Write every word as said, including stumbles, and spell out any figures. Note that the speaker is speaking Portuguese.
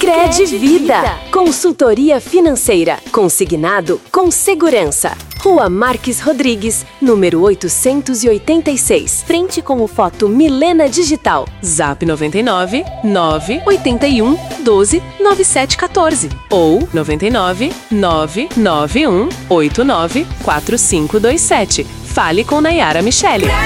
Cicred Vida. Consultoria financeira. Consignado com segurança. Rua Marques Rodrigues, número oitocentos e oitenta e seis. Frente com o Foto Milena Digital. Zap noventa e nove, nove oito um, doze, nove sete um quatro ou noventa e nove, nove nove um, oito nove, quatro cinco dois sete. Fale com Nayara Michele.